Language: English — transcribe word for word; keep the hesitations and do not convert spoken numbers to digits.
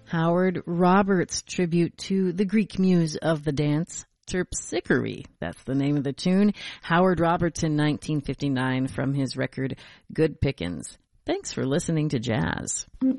Howard Roberts tribute to the Greek muse of the dance, Terpsichore. That's the name of the tune. Howard Roberts in nineteen fifty-nine from his record Good Pickins. Thanks for listening to Jazz.